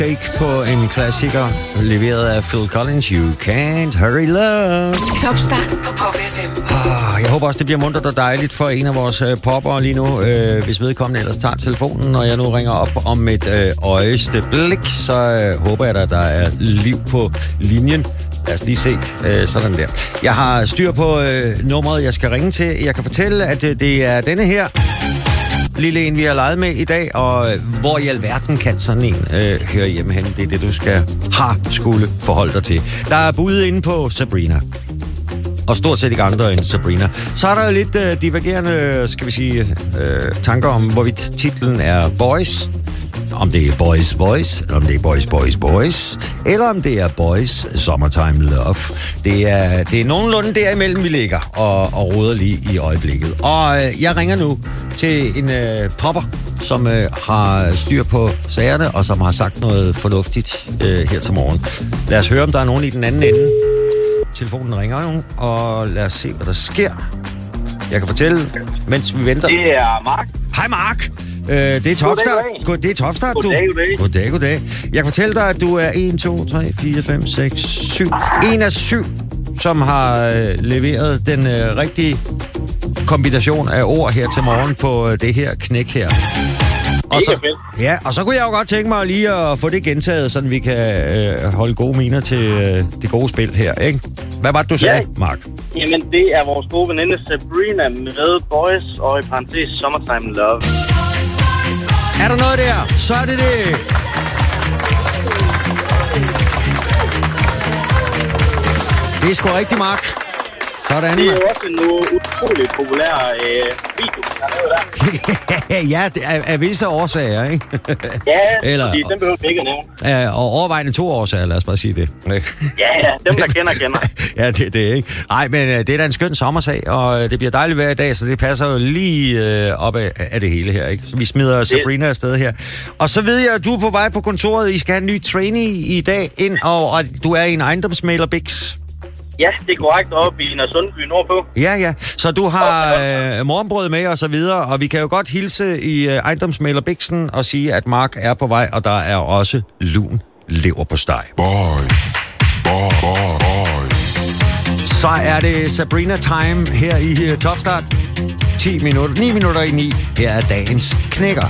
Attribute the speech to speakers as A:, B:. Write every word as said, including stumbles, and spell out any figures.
A: Take på en klassiker, leveret af Phil Collins, You Can't Hurry Love.
B: Topstart på Pop F M.
A: Ah, jeg håber også, det bliver muntert og dejligt for en af vores øh, popper lige nu. Øh, hvis vedkommende ellers tager telefonen, og jeg nu ringer op om et øh, øjeste blik, så øh, håber jeg, at der er liv på linjen. Lad os lige se. Øh, sådan der. Jeg har styr på øh, nummeret, jeg skal ringe til. Jeg kan fortælle, at øh, det er denne her lille en, vi har leget med i dag, og øh, hvor i alverden kan sådan en øh, høre hjemme hen. Det er det, du skal have skulle forholde dig til. Der er bud inde på Sabrina. Og stort set ikke andre end Sabrina. Så er der jo lidt øh, divergerende, skal vi sige, øh, tanker om, hvorvidt titlen er Boys. Om det er Boys Boys, eller om det er Boys Boys Boys, eller om det er Boys Summertime Love. Det er, det er nogenlunde derimellem, vi ligger og, og roder lige i øjeblikket. Og øh, jeg ringer nu til en øh, popper, som øh, har styr på sagerne, og som har sagt noget fornuftigt øh, her til morgen. Lad os høre, om der er nogen i den anden ende. Telefonen ringer nu, og lad os se, hvad der sker. Jeg kan fortælle, mens vi venter.
C: Det er Mark.
A: Hej Mark! Øh, det er Topstart. God, det er Topstart, du.
C: Goddag, goddag.
A: Goddag, goddag. Jeg kan fortælle dig, at du er en, to, tre, fire, fem, seks, syv. En af syv, som har øh, leveret den øh, rigtige kombination af ord her til morgen på øh, det her knæk her. Og så, ja, og så kunne jeg jo godt tænke mig lige at få det gentaget, så vi kan øh, holde gode miner til øh, det gode spil her, ikke? Hvad var det, du sagde, ja. Mark?
C: Jamen, det er vores gode veninde Sabrina med Boys og i parentes Summertime Love.
A: Er der noget der? Så er det det. Det er sgu rigtig, Mark. Sådan.
C: Det er jo også en utrolig populær øh, video, der er noget der.
A: Ja, det er af visse årsager, ikke?
C: Ja,
A: eller,
C: fordi den behøver vi ikke at nævne.
A: Og overvejende to årsager, lad os bare sige det.
C: Ja, ja, dem der kender, kender.
A: Ja, det er det, ikke? Nej, men det er da en skøn sommersag, og det bliver dejligt hver dag, så det passer jo lige øh, op af, af det hele her, ikke? Så vi smider Sabrina afsted her. Og så ved jeg, at du er på vej på kontoret. I skal have en ny trainee i dag ind, og, og du er i en ejendomsmægler Bix.
C: Ja, det er korrekt, oppe i Nørresundby nordpå.
A: Ja, ja. Så du har øh, morgenbrød med og så videre, og vi kan jo godt hilse i øh, ejendomsmægler Bixen og sige, at Mark er på vej, og der er også lun leverpostej.
D: Boys, boys, boys.
A: Så er det Sabrina time her i uh, Topstart. ti minutter, ni minutter i ni. Her er dagens knækker.